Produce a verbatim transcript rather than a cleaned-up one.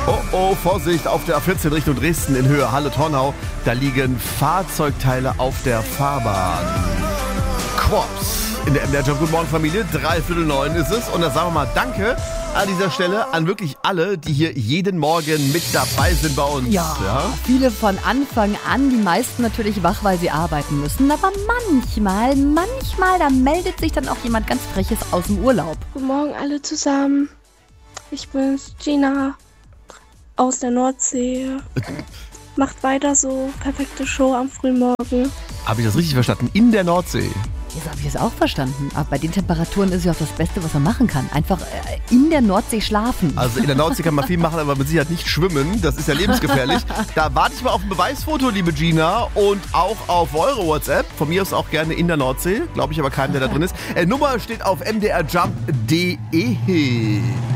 Oh oh, Vorsicht, auf der A vierzehn Richtung Dresden in Höhe Halle-Tornau. Da liegen Fahrzeugteile auf der Fahrbahn. Quops. In der M D R Job. Guten Morgen, Familie. Dreiviertel neun ist es. Und da sagen wir mal Danke an dieser Stelle an wirklich alle, die hier jeden Morgen mit dabei sind bei uns. Ja, ja, viele von Anfang an, die meisten natürlich wach, weil sie arbeiten müssen. Aber manchmal, manchmal, da meldet sich dann auch jemand ganz Freches aus dem Urlaub. Guten Morgen alle zusammen. Ich bin's, Gina aus der Nordsee. Macht weiter so. Perfekte Show am Frühmorgen. Habe ich das richtig verstanden? In der Nordsee? Jetzt habe ich es auch verstanden. Aber bei den Temperaturen ist es ja auch das Beste, was man machen kann. Einfach äh, in der Nordsee schlafen. Also in der Nordsee kann man viel machen, aber mit Sicherheit nicht schwimmen. Das ist ja lebensgefährlich. Da warte ich mal auf ein Beweisfoto, liebe Gina. Und auch auf eure WhatsApp. Von mir aus auch gerne in der Nordsee. Glaube ich aber keinen, der da drin ist. Äh, Nummer steht auf m d r jump punkt d e.